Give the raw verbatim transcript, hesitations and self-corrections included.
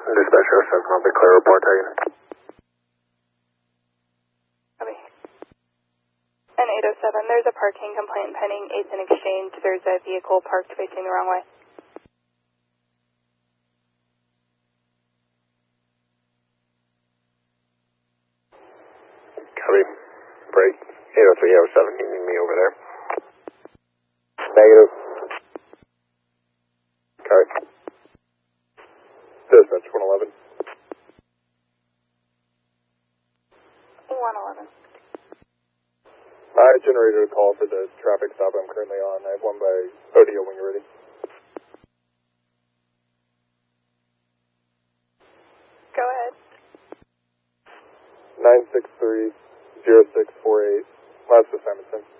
Dispatcher seven on the clear report taken. Okay. And eight oh seven, there's a parking complaint pending, eighth in exchange. There's a vehicle parked facing the wrong way. Copy. Break. eight oh three, eight oh seven, you need me over there. Negative. Copy. Dispatch one eleven. one eleven. I generated a call for the traffic stop I'm currently on. I have one by O D O when you're ready. Go ahead. nine six three, zero six four eight. Last assignment, sir.